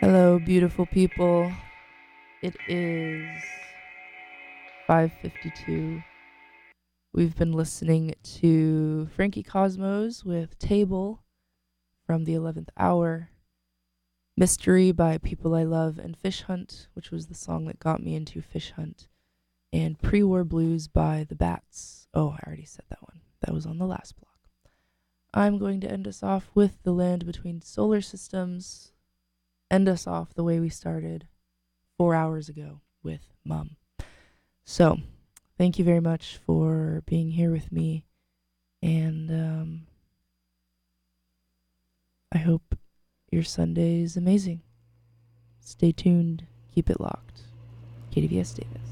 Hello, beautiful people. It is 5:52. We've been listening to Frankie Cosmos with Table from the 11th Hour, Mystery by People I Love, and Fish Hunt, which was the song that got me into Fish Hunt, and Pre-War Blues by The Bats. Oh, I already said that one. That was on the last block. I'm going to end us off with The Land Between Solar Systems, end us off the way we started 4 hours ago with Mum. So, thank you very much for being here with me, and I hope your Sunday is amazing. Stay tuned, keep it locked. KDVS Davis.